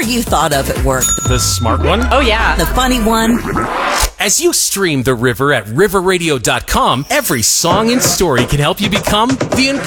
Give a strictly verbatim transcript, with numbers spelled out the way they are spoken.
you thought of at work. The smart one? Oh, yeah. The funny one. As you stream The River at river radio dot com, every song and story can help you become the